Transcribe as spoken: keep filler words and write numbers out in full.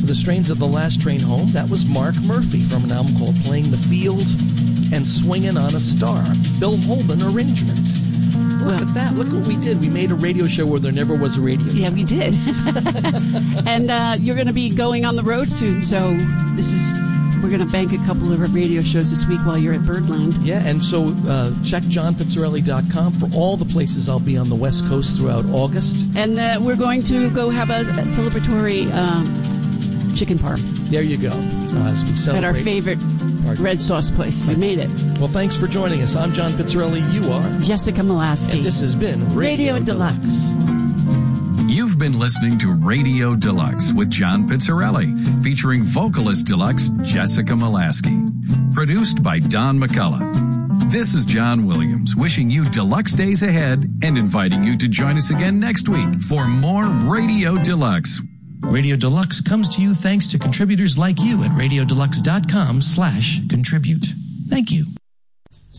the strains of The Last Train Home, that was Mark Murphy from an album called Playing the Field and Swinging on a Star. Bill Holden arrangement. Look well, at that. Look what we did. We made a radio show where there never was a radio show. Yeah, we did. And uh, you're going to be going on the road soon, so this is... We're going to bank a couple of radio shows this week while you're at Birdland. Yeah, and so uh, check john pizzarelli dot com for all the places I'll be on the West Coast throughout August. And uh, we're going to go have a, a celebratory um, chicken parm. There you go. Uh, as we celebrate. At our favorite our red sauce place. We made it. Well, thanks for joining us. I'm John Pizzarelli. You are? Jessica Molaski. And this has been Radio, Radio Deluxe. Deluxe. You've been listening to Radio Deluxe with John Pizzarelli, featuring vocalist deluxe Jessica Molaski. Produced by Don McCullough. This is John Williams, wishing you deluxe days ahead and inviting you to join us again next week for more Radio Deluxe. Radio Deluxe comes to you thanks to contributors like you at radiodeluxe.com slash contribute. Thank you.